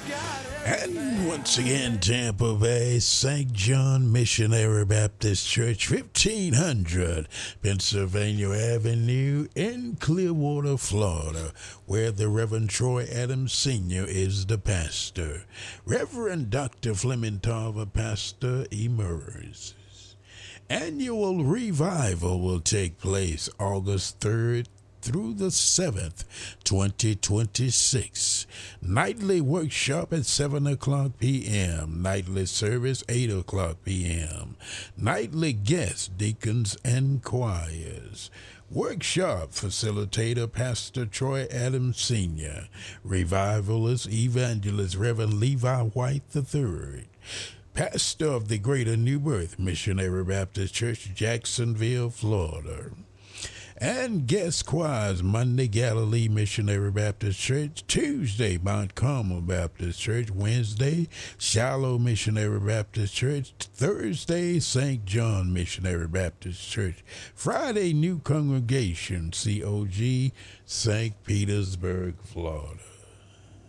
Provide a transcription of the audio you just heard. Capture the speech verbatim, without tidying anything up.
And once again, Tampa Bay, Saint John Missionary Baptist Church, fifteen hundred Pennsylvania Avenue in Clearwater, Florida, where the Reverend Troy Adams Senior is the pastor. Reverend Doctor Fleming Tarver, pastor emeritus. Annual revival will take place August third through the seventh, twenty twenty-six. Nightly workshop at seven o'clock p.m. Nightly service, eight o'clock p.m. Nightly guests, deacons, and choirs. Workshop facilitator, Pastor Troy Adams Senior Revivalist, evangelist, Reverend Levi White the third. Pastor of the Greater New Birth Missionary Baptist Church, Jacksonville, Florida. And guest choirs, Monday, Galilee Missionary Baptist Church, Tuesday, Mount Carmel Baptist Church, Wednesday, Shiloh Missionary Baptist Church, Thursday, Saint John Missionary Baptist Church, Friday, New Congregation, C O G, Saint Petersburg, Florida.